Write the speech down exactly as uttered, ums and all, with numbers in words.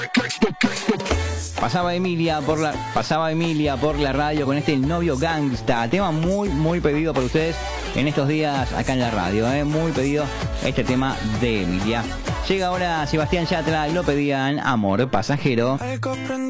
Pasaba Emilia por la pasaba Emilia por la radio con este El Novio Gangsta, tema muy muy pedido por ustedes en estos días acá en la radio, ¿eh? Muy pedido este tema de Emilia. Llega ahora Sebastián Yatra y lo pedían Amor Pasajero. Algo